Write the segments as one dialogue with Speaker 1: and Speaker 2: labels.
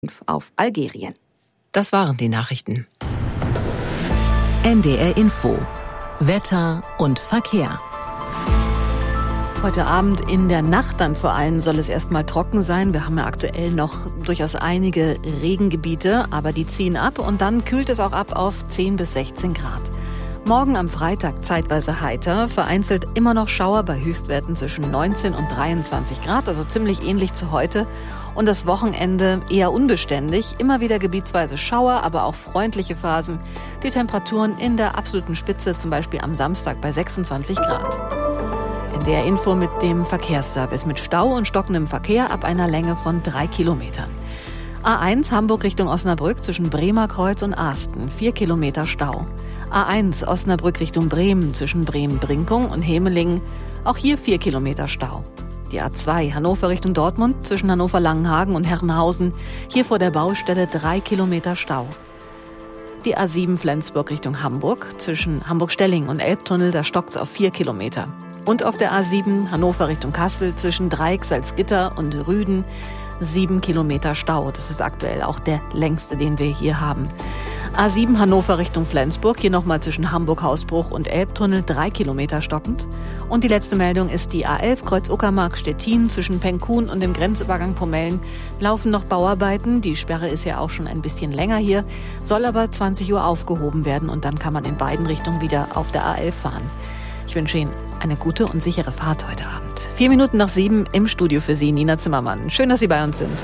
Speaker 1: auf Algerien.
Speaker 2: Das waren die Nachrichten.
Speaker 3: NDR Info. Wetter und Verkehr.
Speaker 4: Heute Abend in der Nacht dann vor allem soll es erstmal trocken sein. Wir haben ja aktuell noch durchaus einige Regengebiete, aber die ziehen ab und dann kühlt es auch ab auf 10 bis 16 Grad. Morgen am Freitag zeitweise heiter, vereinzelt immer noch Schauer bei Höchstwerten zwischen 19 und 23 Grad, also ziemlich ähnlich zu heute. Und das Wochenende eher unbeständig, immer wieder gebietsweise Schauer, aber auch freundliche Phasen. Die Temperaturen in der absoluten Spitze, zum Beispiel am Samstag bei 26 Grad. NDR Info mit dem Verkehrsservice mit Stau und stockendem Verkehr ab einer Länge von 3 Kilometern. A1 Hamburg Richtung Osnabrück zwischen Bremerkreuz und Asten, 4 Kilometer Stau. A1 Osnabrück Richtung Bremen zwischen Bremen-Brinkum und Hemelingen, auch hier 4 Kilometer Stau. Die A2 Hannover Richtung Dortmund zwischen Hannover-Langenhagen und Herrenhausen, hier vor der Baustelle 3 Kilometer Stau. Die A7 Flensburg Richtung Hamburg zwischen Hamburg-Stelling und Elbtunnel, da stockt's auf 4 Kilometer. Und auf der A7 Hannover Richtung Kassel zwischen Dreieck, Salzgitter und Rüden 7 Kilometer Stau. Das ist aktuell auch der längste, den wir hier haben. A7 Hannover Richtung Flensburg, hier nochmal zwischen Hamburg-Hausbruch und Elbtunnel 3 Kilometer stockend. Und die letzte Meldung ist die A11 Kreuz-Uckermark-Stettin zwischen Penkun und dem Grenzübergang Pomellen. Laufen noch Bauarbeiten, die Sperre ist ja auch schon ein bisschen länger hier, soll aber 20 Uhr aufgehoben werden und dann kann man in beiden Richtungen wieder auf der A11 fahren. Ich wünsche Ihnen eine gute und sichere Fahrt heute Abend. 4 Minuten nach 7 im Studio für Sie, Nina Zimmermann. Schön, dass Sie bei uns sind.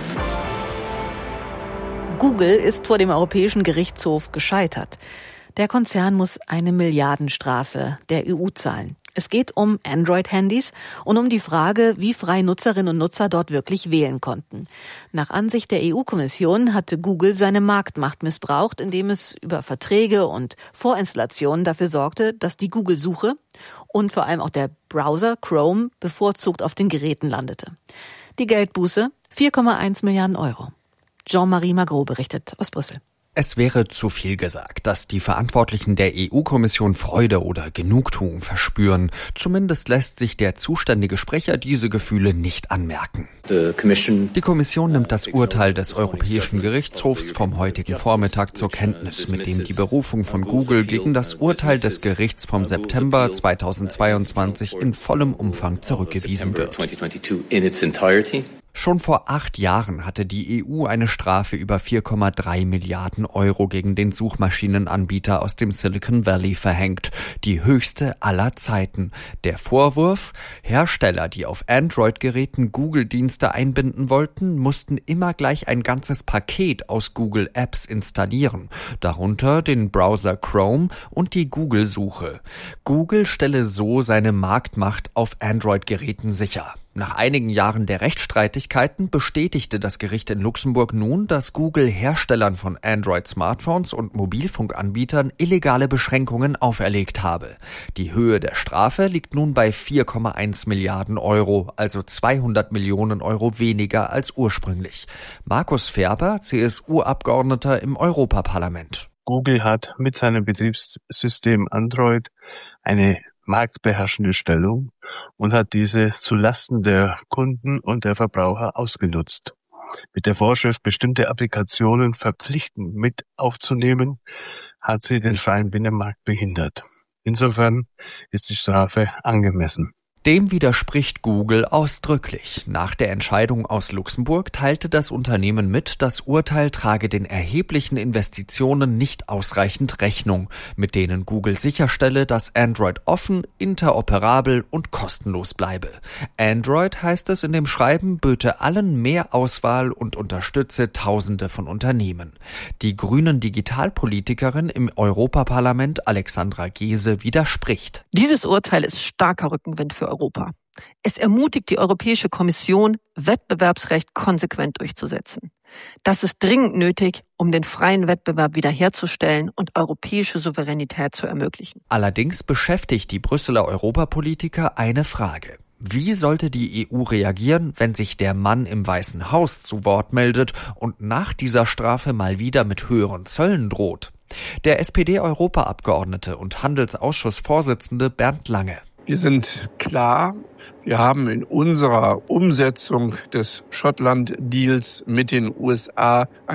Speaker 4: Google ist vor dem Europäischen Gerichtshof gescheitert. Der Konzern muss eine Milliardenstrafe der EU zahlen. Es geht um Android-Handys und um die Frage, wie frei Nutzerinnen und Nutzer dort wirklich wählen konnten. Nach Ansicht der EU-Kommission hatte Google seine Marktmacht missbraucht, indem es über Verträge und Vorinstallationen dafür sorgte, dass die Google-Suche und vor allem auch der Browser Chrome bevorzugt auf den Geräten landete. Die Geldbuße 4,1 Milliarden Euro. Jean-Marie Magro berichtet aus Brüssel.
Speaker 5: Es wäre zu viel gesagt, dass die Verantwortlichen der EU-Kommission Freude oder Genugtuung verspüren. Zumindest lässt sich der zuständige Sprecher diese Gefühle nicht anmerken. Die Kommission nimmt das Urteil des Europäischen Gerichtshofs vom heutigen Vormittag zur Kenntnis, mit dem die Berufung von Google gegen das Urteil des Gerichts vom September 2022 in vollem Umfang zurückgewiesen wird. Schon vor 8 Jahren hatte die EU eine Strafe über 4,3 Milliarden Euro gegen den Suchmaschinenanbieter aus dem Silicon Valley verhängt. Die höchste aller Zeiten. Der Vorwurf: Hersteller, die auf Android-Geräten Google-Dienste einbinden wollten, mussten immer gleich ein ganzes Paket aus Google-Apps installieren. Darunter den Browser Chrome und die Google-Suche. Google stelle so seine Marktmacht auf Android-Geräten sicher. Nach einigen Jahren der Rechtsstreitigkeiten bestätigte das Gericht in Luxemburg nun, dass Google Herstellern von Android-Smartphones und Mobilfunkanbietern illegale Beschränkungen auferlegt habe. Die Höhe der Strafe liegt nun bei 4,1 Milliarden Euro, also 200 Millionen Euro weniger als ursprünglich. Markus Ferber, CSU-Abgeordneter im Europaparlament.
Speaker 6: Google hat mit seinem Betriebssystem Android eine marktbeherrschende Stellung und hat diese zulasten der Kunden und der Verbraucher ausgenutzt. Mit der Vorschrift, bestimmte Applikationen verpflichtend mit aufzunehmen, hat sie den freien Binnenmarkt behindert. Insofern ist die Strafe angemessen.
Speaker 5: Dem widerspricht Google ausdrücklich. Nach der Entscheidung aus Luxemburg teilte das Unternehmen mit, das Urteil trage den erheblichen Investitionen nicht ausreichend Rechnung, mit denen Google sicherstelle, dass Android offen, interoperabel und kostenlos bleibe. Android, heißt es in dem Schreiben, böte allen mehr Auswahl und unterstütze Tausende von Unternehmen. Die grünen Digitalpolitikerin im Europaparlament Alexandra Gese widerspricht.
Speaker 7: Dieses Urteil ist starker Rückenwind für Europa. Es ermutigt die Europäische Kommission, Wettbewerbsrecht konsequent durchzusetzen. Das ist dringend nötig, um den freien Wettbewerb wiederherzustellen und europäische Souveränität zu ermöglichen.
Speaker 5: Allerdings beschäftigt die Brüsseler Europapolitiker eine Frage. Wie sollte die EU reagieren, wenn sich der Mann im Weißen Haus zu Wort meldet und nach dieser Strafe mal wieder mit höheren Zöllen droht? Der SPD-Europaabgeordnete und Handelsausschussvorsitzende Bernd Lange.
Speaker 8: Wir sind klar, wir haben in unserer Umsetzung des Schottland-Deals mit den USA